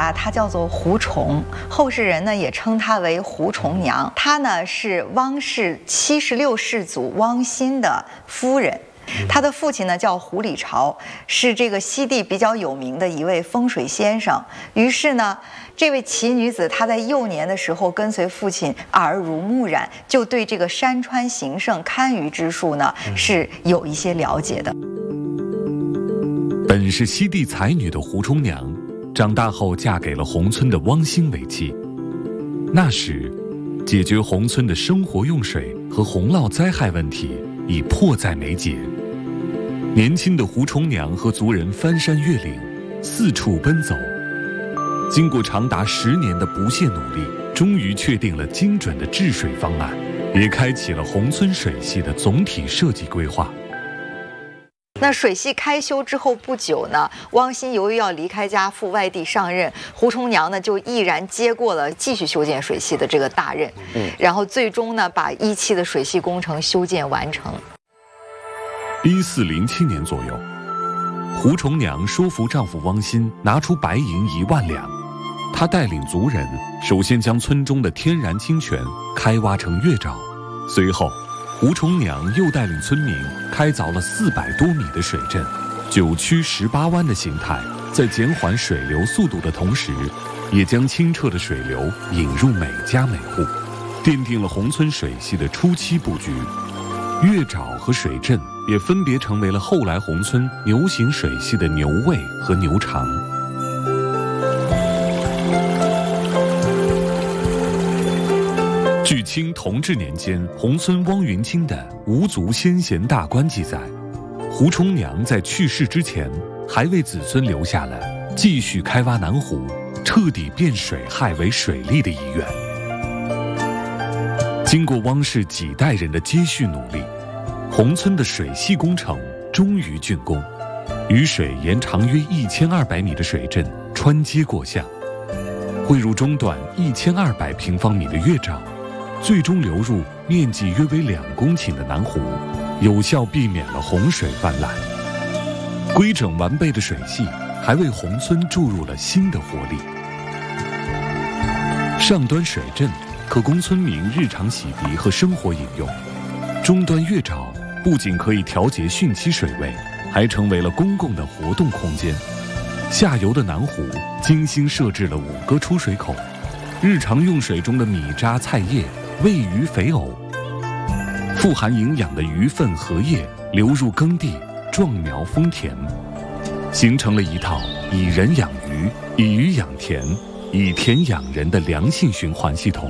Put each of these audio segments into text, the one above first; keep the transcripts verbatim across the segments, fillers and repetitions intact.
啊，她叫做胡重，后世人呢也称她为胡重娘。她呢是汪氏七十六世祖汪欣的夫人。他的父亲呢叫胡礼朝，是这个西地比较有名的一位风水先生。于是呢，这位奇女子她在幼年的时候跟随父亲耳濡目染，就对这个山川形胜、堪舆之术呢是有一些了解的。 本是西地才女的胡重娘，长大后嫁给了宏村的汪欣为妻。那时，解决宏村的生活用水和洪涝灾害问题已迫在眉睫。年轻的胡重娘和族人翻山越岭，四处奔走，经过长达十年的不懈努力，终于确定了精准的治水方案，也开启了宏村水系的总体设计规划。 那水系开修之后不久呢，汪欣由于要离开家赴外地上任，胡重娘呢就毅然接过了继续修建水系的这个大任，嗯，然后最终呢把一期的水系工程修建完成。 一四零七年左右，胡重娘说服丈夫汪欣拿出白银一万两，她带领族人首先将村中的天然清泉开挖成月沼，随后胡重娘又带领村民开凿了四百多米的水阵，九曲十八弯的形态，在减缓水流速度的同时，也将清澈的水流引入每家每户，奠定了宏村水系的初期布局。月沼和水阵也分别成为了后来宏村牛形水系的牛位和牛场。据清同治年间宏村汪云清的《无族先贤大观》记载，胡重娘在去世之前，还为子孙留下了继续开挖南湖，彻底变水害为水利的遗愿。经过汪氏几代人的接续努力，宏村的水系工程终于竣工，雨水沿长约一千二百米的水阵穿街过巷，汇入中短一千二百平方米的月沼，最终流入面积约为两公顷的南湖，有效避免了洪水泛滥。规整完备的水系还为宏村注入了新的活力。上端水阵可供村民日常洗涤和生活饮用，中端月沼不仅可以调节汛期水位，还成为了公共的活动空间。下游的南湖精心设置了五个出水口，日常用水中的米渣菜叶喂鱼肥藕，富含营养的鱼粪荷叶流入耕地，壮苗丰田，形成了一套以人养鱼、以鱼养田、以田养人的良性循环系统。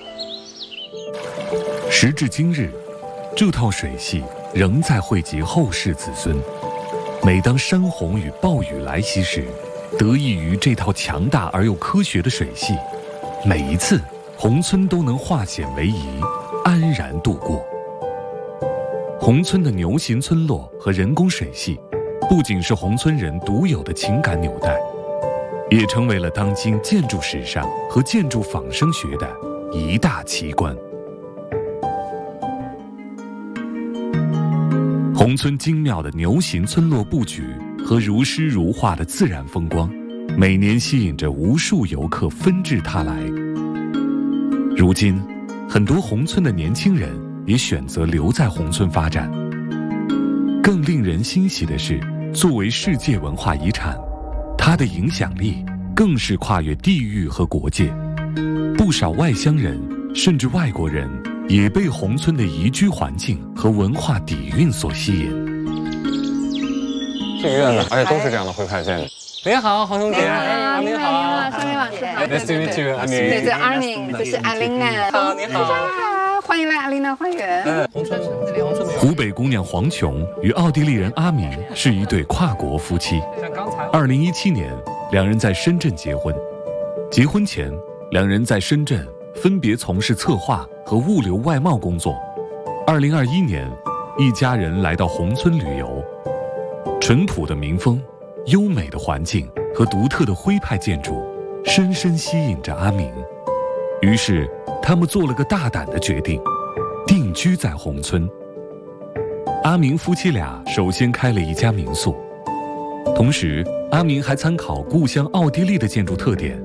时至今日，这套水系仍在惠及后世子孙。每当山洪与暴雨来袭时，得益于这套强大而又科学的水系，每一次宏村都能化险为夷，安然度过。宏村的牛形村落和人工水系，不仅是宏村人独有的情感纽带，也成为了当今建筑史上和建筑仿生学的一大奇观。宏村精妙的牛形村落布局和如诗如画的自然风光，每年吸引着无数游客纷至沓来。如今，很多宏村的年轻人也选择留在宏村发展。更令人欣喜的是，作为世界文化遗产，它的影响力更是跨越地域和国界。不少外乡人甚至外国人也被宏村的宜居环境和文化底蕴所吸引。 这个院子，而且都是这样的徽派建筑。您好，黄兄姐。 啊，您好，您好，上面老师好。 Nice to meet you， 阿明。 对，这阿明，这是阿琳娜。 好，你好。 欢迎来阿琳娜花园。 嗯，宏村， 湖北姑娘黄琼与奥地利人阿明是一对跨国夫妻。二零一七年，两人在深圳结婚。结婚前，两人在深圳分别从事策划和物流外贸工作。二零二一年，一家人来到宏村旅游。淳朴的民风、优美的环境和独特的徽派建筑，深深吸引着阿明。于是，他们做了个大胆的决定，定居在宏村。阿明夫妻俩首先开了一家民宿，同时，阿明还参考故乡奥地利的建筑特点，